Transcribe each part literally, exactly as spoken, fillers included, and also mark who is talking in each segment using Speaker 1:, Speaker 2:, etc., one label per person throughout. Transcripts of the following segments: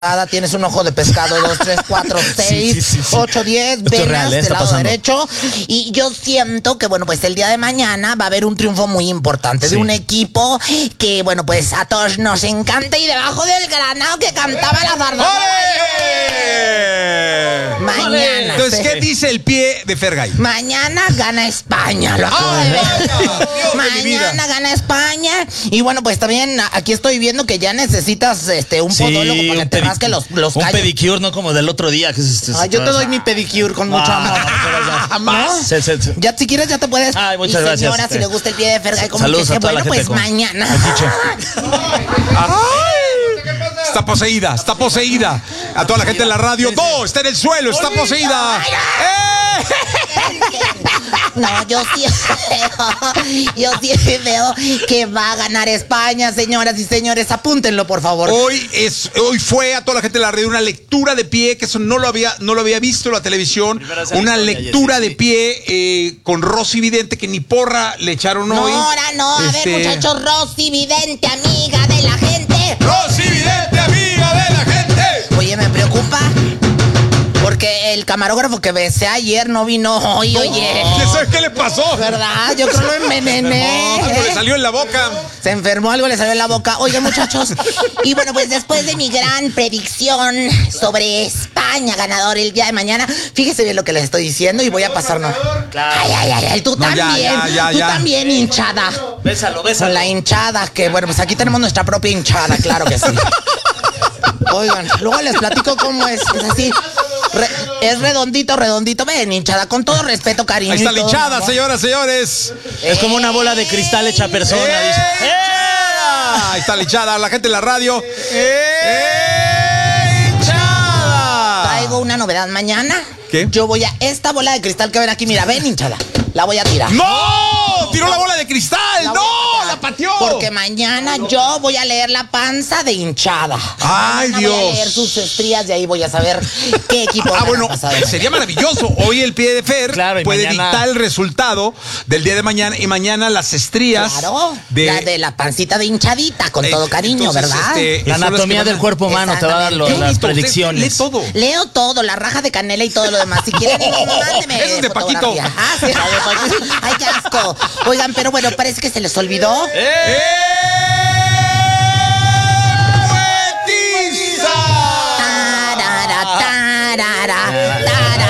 Speaker 1: Tienes un ojo de pescado, dos, tres, cuatro, seis, sí, sí, sí, sí. ocho, diez, venas real, ¿eh? Del lado pasando. Derecho. Y yo siento que, bueno, pues el día de mañana va a haber un triunfo muy importante sí. de un equipo que, bueno, pues a todos nos encanta y debajo del granado que cantaba la zarzuela. Mañana.
Speaker 2: Entonces, ¿qué dice el pie de Fergay?
Speaker 1: Mañana gana España. Lo acabo de ver. Mañana gana España. Y bueno, pues también aquí estoy viendo que ya necesitas este un sí, podólogo para que te rasque los, los
Speaker 3: un
Speaker 1: callos.
Speaker 3: pedicure, no como del otro día. Que es, es,
Speaker 1: Ay, yo te doy mi pedicure con mucho amor. ¿Más? Sí, sí, sí. Ya si quieres ya te puedes.
Speaker 3: Ay, muchas
Speaker 1: y
Speaker 3: gracias.
Speaker 1: Señora, si le gusta el pie de Fergay, como
Speaker 3: saludos
Speaker 1: que
Speaker 3: a toda
Speaker 1: bueno,
Speaker 3: la
Speaker 1: pues
Speaker 3: gente
Speaker 1: mañana.
Speaker 2: Está poseída, está poseída. A toda la gente en la radio. ¡No! Está en el suelo, está poseída. ¡Eh!
Speaker 1: No, yo sí veo, yo sí veo que va a ganar España, señoras y señores, apúntenlo, por favor.
Speaker 2: Hoy es, hoy fue a toda la gente de la radio una lectura de pie, que eso no lo había, no lo había visto en la televisión. Una lectura de pie eh, con Rosy Vidente, que ni porra le echaron
Speaker 1: no,
Speaker 2: hoy.
Speaker 1: No, ahora no, a este... ver, muchachos, Rosy Vidente, amiga de la gente.
Speaker 2: Rosy Vidente, amiga de la gente.
Speaker 1: Oye, me preocupa. Porque el camarógrafo que besé ayer no vino hoy, no, oye.
Speaker 2: ¿Sabes qué le pasó?
Speaker 1: ¿Verdad? Yo creo que lo envenené.
Speaker 2: No, algo le salió en la boca.
Speaker 1: Se enfermó, algo le salió en la boca. Oigan, muchachos. Y bueno, pues después de mi gran predicción sobre España ganador el día de mañana, fíjese bien lo que les estoy diciendo y voy a pasarnos. Claro. Ay, ay, ay, ay, tú no, también. Ya, ya, ya, tú ya. también, hinchada.
Speaker 3: Bésalo, bésalo.
Speaker 1: Con la hinchada, que bueno, pues aquí tenemos nuestra propia hinchada, claro que sí. Oigan, luego les platico cómo es. Es así. Re, es redondito, redondito. Ven, hinchada, con todo respeto, cariño.
Speaker 2: Ahí está la hinchada, señoras, señores.
Speaker 3: Es como una bola de cristal hecha persona.
Speaker 2: ¡Eh!
Speaker 3: Dice. ¡Eh!
Speaker 2: Ahí está la hinchada, la gente en la radio. ¡Eh! ¡Hinchada!
Speaker 1: Traigo una novedad mañana.
Speaker 2: ¿Qué?
Speaker 1: Yo voy a esta bola de cristal que ven aquí, mira, ven, hinchada. La voy a tirar.
Speaker 2: ¡No! ¡Tiró la bola de cristal!
Speaker 1: La
Speaker 2: ¡No! ¡La pateó!
Speaker 1: Porque mañana yo voy a leer la panza de hinchada.
Speaker 2: ¡Ay,
Speaker 1: mañana
Speaker 2: Dios!
Speaker 1: Voy a leer sus estrías y ahí voy a saber qué equipo.
Speaker 2: Ah, bueno, sería maravilloso. Hoy el pie de Fer
Speaker 3: claro,
Speaker 2: puede
Speaker 3: mañana...
Speaker 2: dictar el resultado del día de mañana y mañana las estrías.
Speaker 1: Claro,
Speaker 2: de...
Speaker 1: la de la pancita de hinchadita, con eh, todo cariño, entonces, ¿verdad?
Speaker 3: Este, la anatomía del cuerpo humano te va a dar lo, las predicciones.
Speaker 2: Lee todo.
Speaker 1: Leo todo, la raja de canela y todo lo demás. Si quieren, mándeme.
Speaker 2: Eso es de Paquito.
Speaker 1: Ah, sí. Ay, qué asco. Oigan, pero bueno, parece que se les olvidó.
Speaker 2: ¡Eh! ¡Poetiza!
Speaker 1: Tarara, tarara, tarara.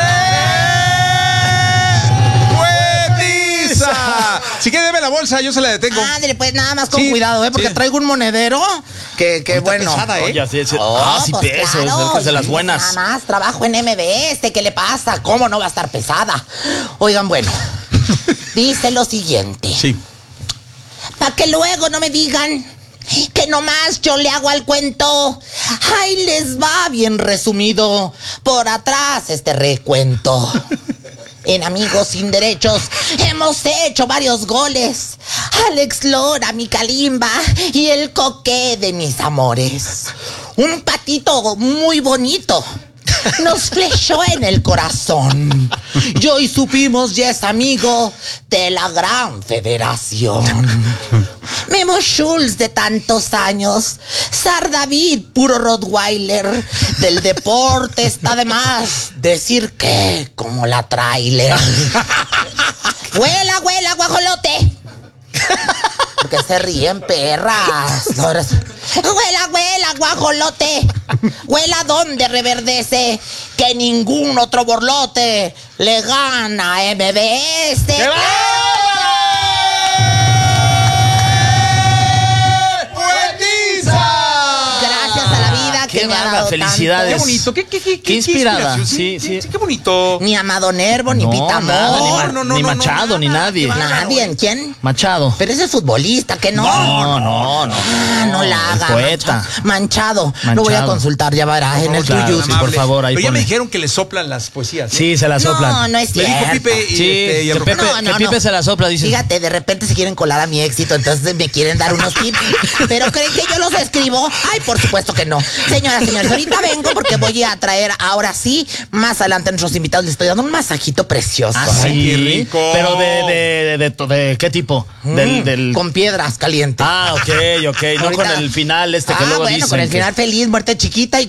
Speaker 2: ¡Poetiza! Si quiere, deme la bolsa, yo se la detengo.
Speaker 1: Ándale, pues nada más con
Speaker 2: sí,
Speaker 1: cuidado, ¿eh? Porque sí. traigo un monedero que, que bueno.
Speaker 2: Pesada, ¿eh?
Speaker 3: Oye, sí, sí.
Speaker 1: Oh,
Speaker 3: ah, sí,
Speaker 1: pues
Speaker 3: peso,
Speaker 1: claro,
Speaker 3: es de las buenas.
Speaker 1: Nada más, trabajo en M B S, ¿qué le pasa? ¿Cómo no va a estar pesada? Oigan, bueno, dice lo siguiente.
Speaker 2: Sí.
Speaker 1: Para que luego no me digan que nomás yo le hago al cuento. Ahí les va bien resumido. Por atrás este recuento. En Amigos Sin Derechos hemos hecho varios goles. Alex Lora, mi Kalimba y el coque de mis amores. Un patito muy bonito nos flechó en el corazón. Y hoy supimos ya es amigo de la gran federación. Memo Schultz de tantos años, Sar David, puro Rottweiler. Del deporte está de más decir que como la trailer. Huela, huela, guajolote. Porque se ríen perras. Huela, huela, guajolote. Huela donde reverdece que ningún otro borlote le gana a M B S.
Speaker 2: ¡Qué va!
Speaker 1: Que me ha dado
Speaker 3: felicidades.
Speaker 2: Qué bonito, qué, qué, qué,
Speaker 3: qué inspirada.
Speaker 2: Qué
Speaker 3: sí,
Speaker 2: sí,
Speaker 3: sí,
Speaker 2: sí, qué bonito.
Speaker 1: Ni Amado Nervo, ni
Speaker 3: no,
Speaker 1: Pita
Speaker 3: nada,
Speaker 1: Amor.
Speaker 3: ni, Ma
Speaker 2: no, no,
Speaker 3: ni
Speaker 2: no,
Speaker 3: Machado,
Speaker 2: no,
Speaker 3: ni
Speaker 2: nada,
Speaker 3: nadie.
Speaker 1: Nadie, ¿quién?
Speaker 3: Machado.
Speaker 1: Pero ese es futbolista, que no.
Speaker 3: No, no, no.
Speaker 1: Ah, no la haga.
Speaker 3: Poeta.
Speaker 1: Manchado.
Speaker 3: Manchado.
Speaker 1: Lo voy a consultar, ya verás, en el
Speaker 3: claro,
Speaker 1: tuyo.
Speaker 3: sí, por favor, ahí
Speaker 2: Pero ya
Speaker 3: pone.
Speaker 2: me dijeron que le soplan las poesías. ¿eh?
Speaker 3: Sí, se las soplan.
Speaker 1: No, no es
Speaker 2: Me
Speaker 1: cierto.
Speaker 2: dijo Pipe y,
Speaker 3: Sí,
Speaker 2: este, y el
Speaker 3: que Pepe,
Speaker 1: No, no,
Speaker 3: que Pipe
Speaker 1: no.
Speaker 3: se la sopla, dice.
Speaker 1: Fíjate, de repente se quieren colar a mi éxito, entonces me quieren dar unos tips. Pero creen que yo los escribo. Ay, por supuesto que no. Señor Señoras, señores, ahorita vengo porque voy a traer, ahora sí, más adelante a nuestros invitados les estoy dando un masajito precioso.
Speaker 3: Ah,
Speaker 2: Ay,
Speaker 3: sí.
Speaker 2: qué rico.
Speaker 3: Pero de, de, de, de, de qué tipo?
Speaker 1: Mm,
Speaker 3: Del, del...
Speaker 1: Con piedras calientes.
Speaker 3: Ah, ok, ok. No
Speaker 1: Ahorita-
Speaker 3: con el final este que
Speaker 1: ah,
Speaker 3: luego
Speaker 1: bueno,
Speaker 3: dicen
Speaker 1: con el
Speaker 3: que-
Speaker 1: final feliz, muerte chiquita y